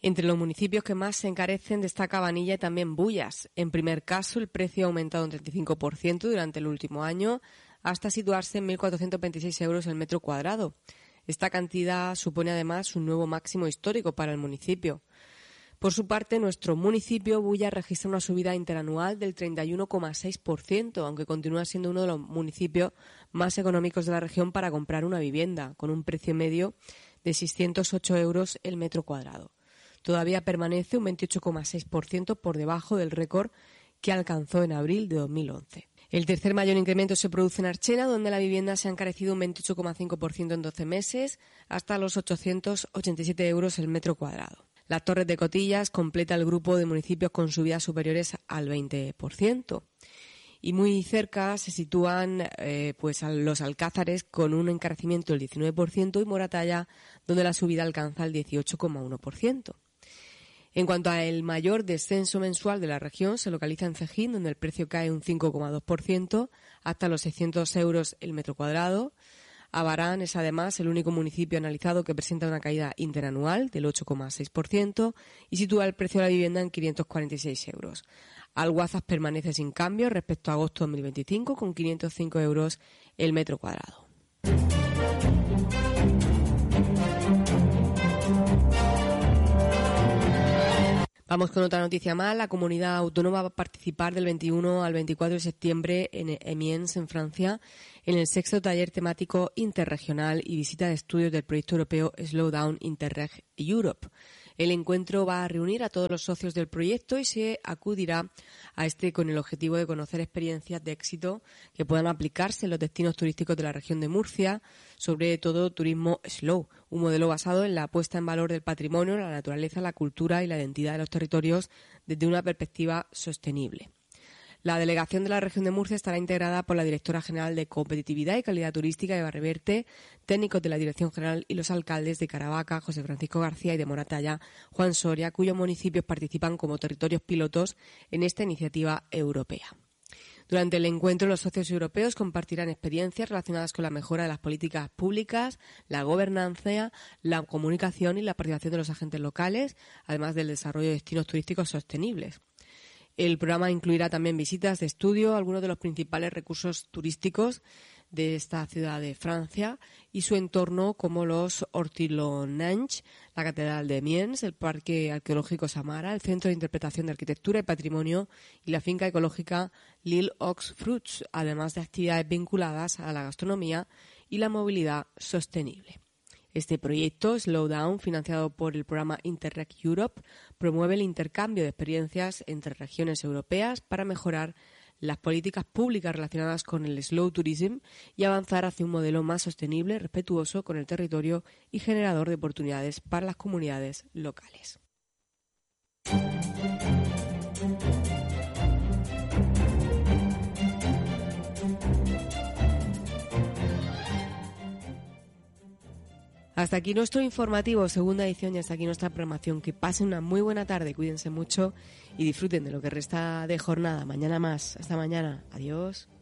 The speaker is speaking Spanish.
Entre los municipios que más se encarecen destaca Vanilla y también Bullas. En primer caso, el precio ha aumentado un 35% durante el último año, hasta situarse en 1.426 euros el metro cuadrado. Esta cantidad supone además un nuevo máximo histórico para el municipio. Por su parte, nuestro municipio, Bullas, registra una subida interanual del 31,6%, aunque continúa siendo uno de los municipios más económicos de la región para comprar una vivienda, con un precio medio de 608 euros el metro cuadrado. Todavía permanece un 28,6% por debajo del récord que alcanzó en abril de 2011. El tercer mayor incremento se produce en Archena, donde la vivienda se ha encarecido un 28,5% en 12 meses, hasta los 887 euros el metro cuadrado. Las Torres de Cotillas completa el grupo de municipios con subidas superiores al 20%. Y muy cerca se sitúan los Alcázares con un encarecimiento del 19% y Moratalla, donde la subida alcanza el 18,1%. En cuanto al mayor descenso mensual de la región, se localiza en Cejín, donde el precio cae un 5,2% hasta los 600 euros el metro cuadrado. Abarán es además el único municipio analizado que presenta una caída interanual del 8,6% y sitúa el precio de la vivienda en 546 euros. Alguazas permanece sin cambio respecto a agosto de 2025 con 505 euros el metro cuadrado. Vamos con otra noticia más. La comunidad autónoma va a participar del 21 al 24 de septiembre en Amiens, en Francia, en el 6º taller temático interregional y visita de estudios del proyecto europeo Slowdown Interreg Europe. El encuentro va a reunir a todos los socios del proyecto y se acudirá a este con el objetivo de conocer experiencias de éxito que puedan aplicarse en los destinos turísticos de la región de Murcia, sobre todo turismo slow, un modelo basado en la puesta en valor del patrimonio, la naturaleza, la cultura y la identidad de los territorios desde una perspectiva sostenible. La delegación de la región de Murcia estará integrada por la directora general de Competitividad y Calidad Turística de Barreverte, técnicos de la Dirección General y los alcaldes de Caravaca, José Francisco García, y de Moratalla, Juan Soria, cuyos municipios participan como territorios pilotos en esta iniciativa europea. Durante el encuentro, los socios europeos compartirán experiencias relacionadas con la mejora de las políticas públicas, la gobernanza, la comunicación y la participación de los agentes locales, además del desarrollo de destinos turísticos sostenibles. El programa incluirá también visitas de estudio a algunos de los principales recursos turísticos de esta ciudad de Francia y su entorno, como los Hortilonange, la Catedral de Amiens, el Parque Arqueológico Samara, el Centro de Interpretación de Arquitectura y Patrimonio y la finca ecológica L'Île aux Fruits, además de actividades vinculadas a la gastronomía y la movilidad sostenible. Este proyecto, Slowdown, financiado por el programa Interreg Europe, promueve el intercambio de experiencias entre regiones europeas para mejorar las políticas públicas relacionadas con el slow tourism y avanzar hacia un modelo más sostenible, respetuoso con el territorio y generador de oportunidades para las comunidades locales. Hasta aquí nuestro informativo, segunda edición, y hasta aquí nuestra programación. Que pasen una muy buena tarde, cuídense mucho y disfruten de lo que resta de jornada. Mañana más. Hasta mañana. Adiós.